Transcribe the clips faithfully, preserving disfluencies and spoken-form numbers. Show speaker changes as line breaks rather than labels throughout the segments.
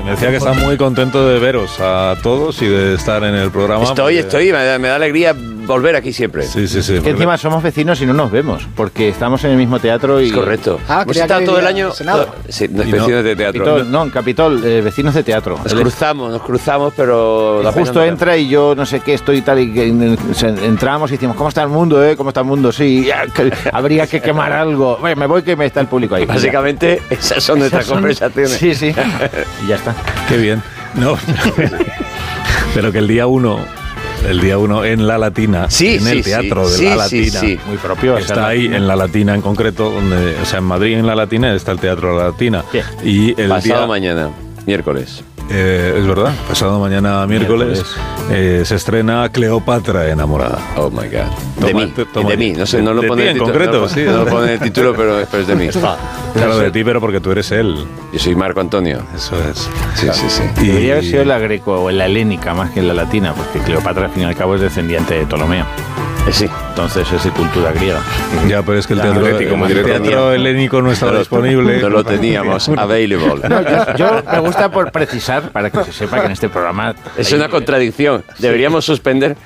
Me decía que está muy contento de veros a todos y de estar en el programa.
Estoy,
porque...
estoy, me da, me da alegría volver aquí siempre.
Sí, sí, sí.
Que
porque...
encima somos vecinos y no nos vemos, porque estamos en el mismo teatro y...
Es correcto.
Ah,
Hemos
creía
estado
que
todo el
vivía
año...
en Senado.
todo- sí, no,
Y
vecinos
no-
de teatro.
Capitol, no, en Capitol, eh, vecinos de teatro.
Nos
Él-
cruzamos, nos cruzamos, pero... la pena
Justo
no da.
entra y yo no sé qué estoy y tal y que en- se- entramos y decimos ¿cómo está el mundo, eh? ¿Cómo está el mundo? Sí, ya, que habría que quemar algo. Bueno, me voy que me está el público ahí.
Básicamente, esas son nuestras
Esas son-
conversaciones.
Sí, sí. Y ya está.
Qué bien. No, pero que el día uno, el día uno en La Latina,
Sí,
en
sí,
el teatro
sí,
de La
sí,
Latina,
sí, sí.
Muy propio.
está
o sea,
ahí en La Latina en concreto, donde, o sea, en Madrid en La Latina está el Teatro La Latina.
Sí.
Y el
Pasado
día,
mañana, miércoles.
eh, es verdad, pasado mañana miércoles, eh, se estrena Cleopatra enamorada.
Oh my God.
Toma,
de mí,
te- toma.
de mí. No sé, no lo
De
pone
ti
el
en
título,
concreto,
no, lo-
sí.
no lo pone en el título, pero, pero es de mí.
Claro, de ti, pero porque tú eres él.
Yo soy Marco Antonio.
Eso es.
Sí, sí, sí.
Y-
Debería haber sido la greco o la helénica más que la latina, porque Cleopatra al fin y al cabo es descendiente de Ptolomeo.
Eh, sí.
Entonces es de cultura griega.
Ya, pero es que el
Ya,
teatro,
atlético,
el
muy
teatro
directo.
helénico no estaba
No lo-
disponible.
No lo teníamos available.
No, yo, yo me gusta por precisar, para que se sepa que en este programa...
Es
hay-
una contradicción. Deberíamos suspender.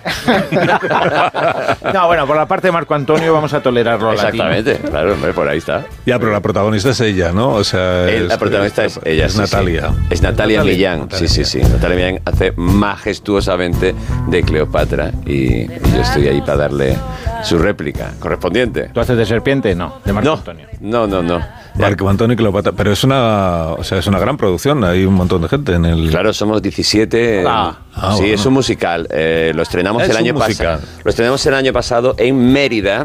No, bueno, por la parte de Marco Antonio vamos a tolerarlo latino.
Exactamente. Claro, hombre, por ahí está.
Ya, pero la protagonista es ella, ¿no? O sea,
El- la protagonista es, ella.
Es
sí,
Natalia.
sí. Es Natalia,
Natalia,
Millán.
Natalia
sí, sí, sí. Natalia Millán hace majestuosamente de Cleopatra y, y yo estoy ahí para darle su réplica correspondiente.
¿Tú haces de serpiente? No, de Marco
No,
Antonio.
no, no, no.
Marco Antonio y Cleopatra. Pero es una, o sea, es una gran producción. Hay un montón de gente en el.
Claro, somos diecisiete.
Ah.
Ah,
sí,
bueno.
es un musical. Eh, lo estrenamos
Es
el
un
año
musical.
pasado. Lo estrenamos el año pasado en Mérida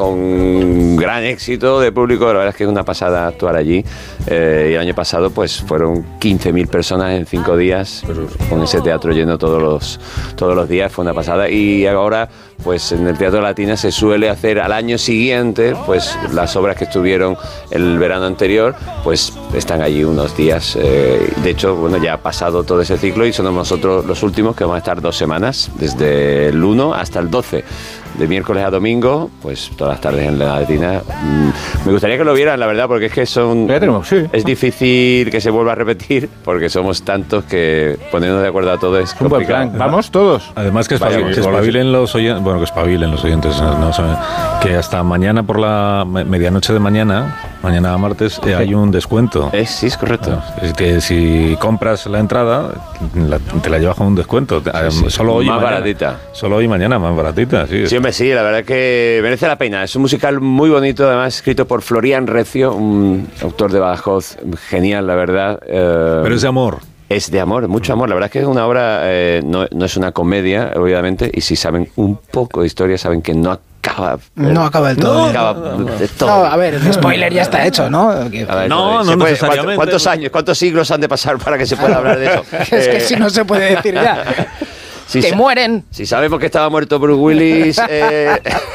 con gran éxito de público. La verdad es que es una pasada actuar allí. Eh, y el año pasado pues fueron quince mil personas en cinco días con ese teatro lleno todos los todos los días. Fue una pasada. Y ahora pues en el Teatro Latina se suele hacer al año siguiente pues las obras que estuvieron el verano anterior pues están allí unos días. Eh, de hecho, bueno, ya ha pasado todo ese ciclo y somos nosotros los últimos que vamos a estar dos semanas, desde el uno hasta el doce. De miércoles a domingo, pues todas las tardes en La Latina. Mm, me gustaría que lo vieran, la verdad, porque es que son...
Ya tenemos, sí.
Es difícil que se vuelva a repetir, porque somos tantos que ponernos de acuerdo a todo es
Un buen
complicado.
plan. ¿Vamos todos?
Además que, espabil-
Vaya,
que espabilen los oyentes, bueno, que espabilen los oyentes, no, no saben, que hasta mañana por la me- medianoche de mañana, mañana martes, eh, hay un descuento.
Eh, sí, es correcto.
Es que si compras la entrada, la- te la llevas con un descuento.
sí.
Solo hoy y
Más
mañana.
baratita.
Solo hoy y mañana, más baratita, sí.
Sí, hombre, sí, la verdad que merece la pena. Es un musical muy bonito, además escrito por Florian Recio, un autor de Badajoz genial, la verdad. Eh,
Pero es de amor.
Es de amor, mucho amor. La verdad es que es una obra, eh, no, no es una comedia, obviamente, y si saben un poco de historia, saben que no acaba.
No acaba del todo
No
bien.
acaba de todo.
No, a ver, el spoiler ya está hecho, ¿no? Que-
A ver,
No,
¿se
no
puede-
necesariamente.
¿Cuántos años, cuántos siglos han de pasar para que se pueda hablar de eso?
es que
Eh,
si no se puede decir ya.
si
que
sa-
mueren.
Si sabemos que estaba muerto Bruce Willis, eh,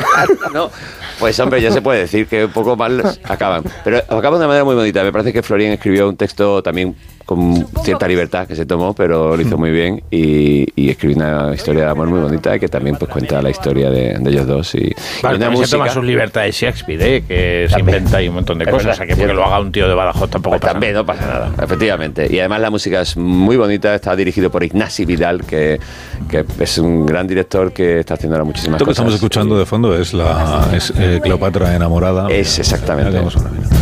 no, pues hombre, ya se puede decir que un poco mal acaban. Pero acaban de una manera muy bonita. Me parece que Florian escribió un texto también con cierta libertad que se tomó, pero lo hizo muy bien y, y escribió una historia de amor muy bonita que también pues cuenta la historia de, de ellos dos y, y
Vale,
una
también se toma
música.
sus libertades Shakespeare, ¿eh? Que se
También.
inventa ahí un montón de
Es
cosas.
verdad,
O sea, que porque
cierto.
lo haga un tío de Badajoz tampoco
Pues
pasa
también
nada.
no pasa nada, efectivamente. Y además la música es muy bonita, está dirigido por Ignasi Vidal, que, que es un gran director que está haciendo ahora muchísimas
Esto que
cosas.
estamos escuchando de fondo es la es, eh, Cleopatra enamorada.
Es exactamente.
Mira que vamos a ver.